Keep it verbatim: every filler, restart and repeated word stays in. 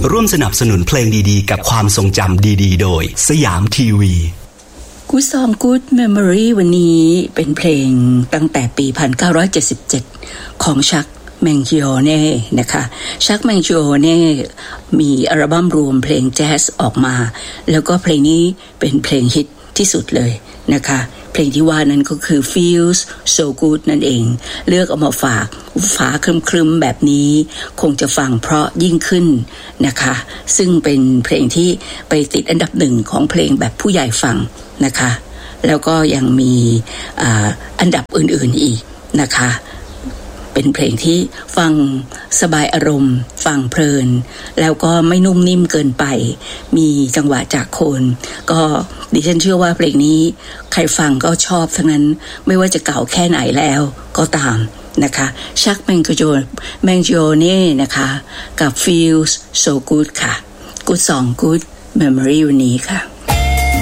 ร่วมสนับสนุนเพลงดีๆกับความทรงจำดีๆโดยสยามทีวี Good Song Good Memory วันนี้เป็นเพลงตั้งแต่ปีหนึ่งพันเก้าร้อยเจ็ดสิบเจ็ดของชักแมงจิโอเน่นะคะชักแมงจิโอเน่มีอัลบั้มรวมเพลงแจ๊สออกมาแล้วก็เพลงนี้เป็นเพลงฮิตที่สุดเลยนะคะเพลงที่ว่านั้นก็คือ Feels So Good นั่นเองเลือกเอามาฝากฟ้าครึมๆแบบนี้คงจะฟังเพราะยิ่งขึ้นนะคะซึ่งเป็นเพลงที่ไปติดอันดับหนึ่งของเพลงแบบผู้ใหญ่ฟังนะคะแล้วก็ยังมีอ่าอันดับอื่นๆอีกนะคะเป็นเพลงที่ฟังสบายอารมณ์ฟังเพลินแล้วก็ไม่นุ่มนิ่มเกินไปมีจังหวะจากโคนก็ดิฉันเชื่อว่าเพลงนี้ใครฟังก็ชอบทั้งนั้นไม่ว่าจะเก่าแค่ไหนแล้วก็ตามนะคะชักแมงโจแมงโจเน่นะคะกับ Feels So Good ค่ะ Good Song Good Memory วันนี้ค่ะ